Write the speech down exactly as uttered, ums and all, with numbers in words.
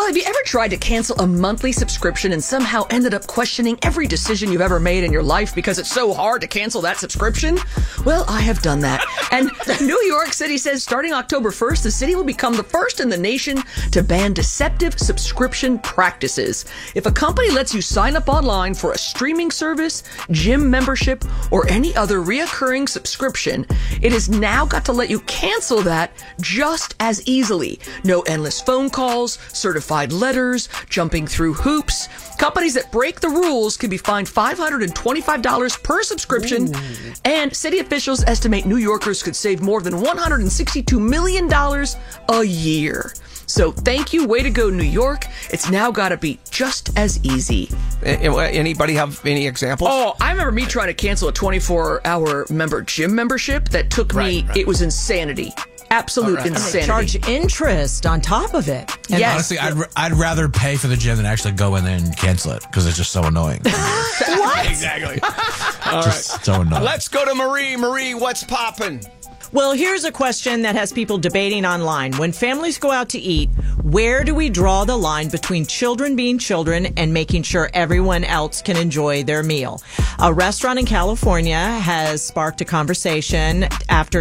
Well, have you ever tried to cancel a monthly subscription and somehow ended up questioning every decision you've ever made in your life because it's so hard to cancel that subscription? Well, I have done that. And New York City says starting October first, the city will become the first in the nation to ban deceptive subscription practices. If a company lets you sign up online for a streaming service, gym membership, or any other reoccurring subscription, it has now got to let you cancel that just as easily. No endless phone calls, certified letters, jumping through hoops. Companies that break the rules can be fined five hundred twenty-five dollars per subscription. Ooh. And city officials estimate New Yorkers could save more than one hundred sixty-two million dollars a year. So thank you. Way to go, New York. It's now got to be just as easy. Anybody have any examples? Oh, I remember me trying to cancel a twenty-four hour member gym membership that took me, right, right. It was insanity. Absolute right. insanity. And they charge interest on top of it. And yes. honestly, I'd, I'd rather pay for the gym than actually go in there and cancel it because it's just so annoying. What? Exactly. All just right. so annoying. Let's go to Marie. Marie, what's poppin'? Well, here's a question that has people debating online. When families go out to eat, where do we draw the line between children being children and making sure everyone else can enjoy their meal? A restaurant in California has sparked a conversation after